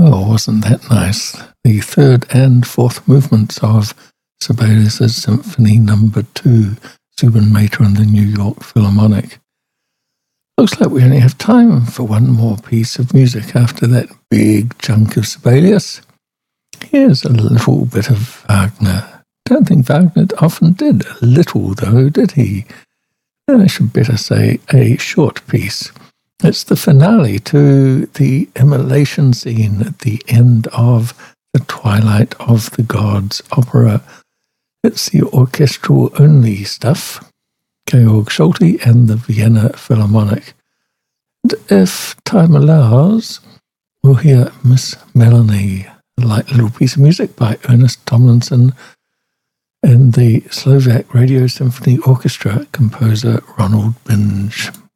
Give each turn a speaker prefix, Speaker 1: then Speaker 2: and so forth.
Speaker 1: Well, wasn't that nice? The third and fourth movements of Sibelius' Symphony No. 2, Zubin Mehta and the New York Philharmonic. Looks like we only have time for one more piece of music after that big chunk of Sibelius. Here's a little bit of Wagner. Don't think Wagner often did a little, though, did he? And I should better say a short piece. It's the finale to the immolation scene at the end of the Twilight of the Gods opera. It's the orchestral-only stuff. Georg Solti and the Vienna Philharmonic. And if time allows, we'll hear Miss Melanie, a light little piece of music by Ernest Tomlinson and the Slovak Radio Symphony Orchestra composer Ronald Binge.